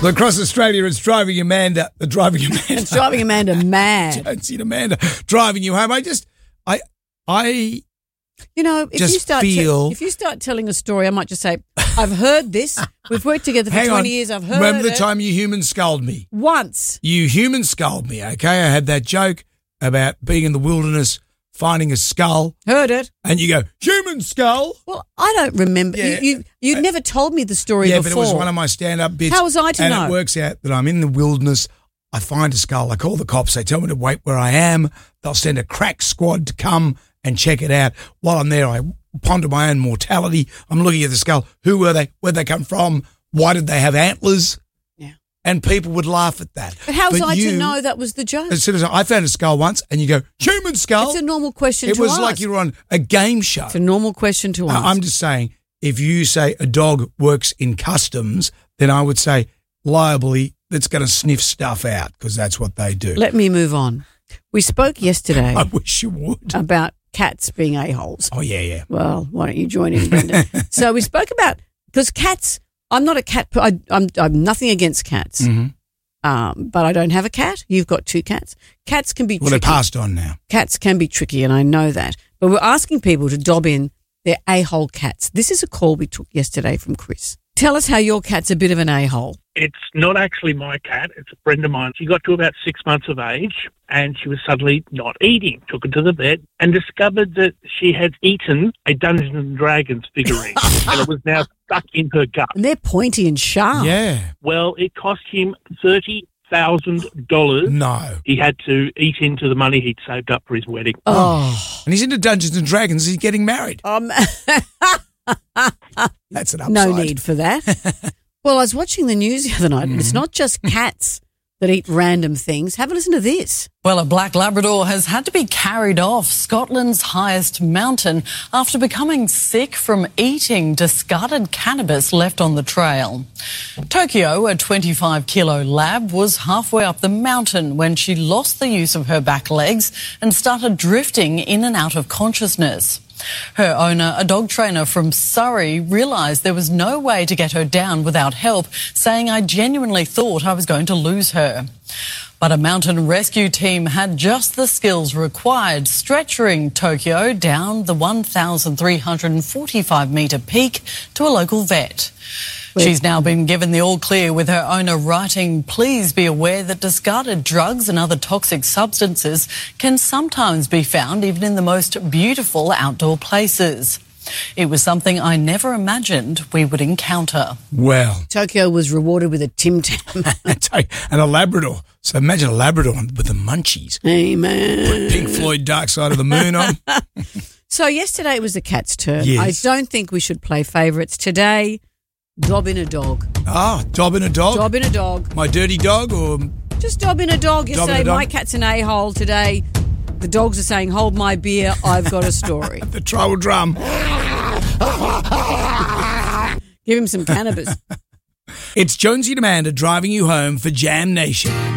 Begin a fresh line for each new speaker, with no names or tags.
Well, across Australia, it's driving Amanda.
It's driving Amanda mad.
Jonesy and Amanda driving you home.
You know, if you start telling a story, I might just say, I've heard this. We've worked together for 20 years. I've heard
Remember the time you human sculled me?
Once.
You human sculled me, okay? I had that joke about being in the wilderness, finding a skull.
Heard it.
And you go, human skull?
Well, I don't remember.
Yeah.
You never told me the story before.
Yeah, but it was one of my stand-up bits.
How was I to know?
And it works out that I'm in the wilderness. I find a skull. I call the cops. They tell me to wait where I am. They'll send a crack squad to come and check it out. While I'm there, I ponder my own mortality. I'm looking at the skull. Who were they? Where'd they come from? Why did they have antlers?
Yeah.
And people would laugh at that.
But how was I to know that was the joke?
As soon as I found a skull once and you go, human skull?
It's a normal question to ask.
It was like you were on a game show.
It's a normal question to ask.
I'm just saying, if you say a dog works in customs, then I would say liably that's going to sniff stuff out because that's what they do.
Let me move on. We spoke yesterday.
I wish you would.
About cats being a-holes.
Oh, yeah.
Well, why don't you join in, Brendan? So we spoke about, because cats, I'm not a cat, I'm nothing against cats, but I don't have a cat. You've got 2 cats. Cats can be tricky.
Well, they're passed on now.
Cats can be tricky, and I know that. But we're asking people to dob in their a-hole cats. This is a call we took yesterday from Chris. Tell us how your cat's a bit of an a-hole.
It's not actually my cat. It's a friend of mine. She got to about 6 months of age and she was suddenly not eating. Took her to the vet and discovered that she had eaten a Dungeons and Dragons figurine and it was now stuck in her gut.
And they're pointy and sharp.
Yeah.
Well, it cost him $30,000.
No.
He had to eat into the money he'd saved up for his wedding.
Oh.
And he's into Dungeons and Dragons. He's getting married. That's an upside.
No need for that. Well, I was watching the news the other night, and it's not just cats that eat random things. Have a listen to this.
Well, a black Labrador has had to be carried off Scotland's highest mountain after becoming sick from eating discarded cannabis left on the trail. Tokyo, a 25-kilo lab, was halfway up the mountain when she lost the use of her back legs and started drifting in and out of consciousness. Her owner, a dog trainer from Surrey, realised there was no way to get her down without help, saying, "I genuinely thought I was going to lose her." But a mountain rescue team had just the skills required, stretchering Tokyo down the 1,345-metre peak to a local vet. She's now been given the all-clear, with her owner writing, "Please be aware that discarded drugs and other toxic substances can sometimes be found even in the most beautiful outdoor places. It was something I never imagined we would encounter."
Well.
Tokyo was rewarded with a Tim Tam.
And a Labrador. So imagine a Labrador with the munchies.
Amen.
Put Pink Floyd Dark Side of the Moon on.
So yesterday it was the cat's turn.
Yes.
I don't think we should play favourites today. Dob in a dog.
Ah, dob in a dog?
Dob in a dog.
My dirty dog or...
Just dob in a dog. You
Dob in
say,
a dog?
my cat's an a-hole today. The dogs are saying, hold my beer, I've got a story.
The tribal drum.
Give him some cannabis.
It's Jonesy and Amanda driving you home for Jam Nation.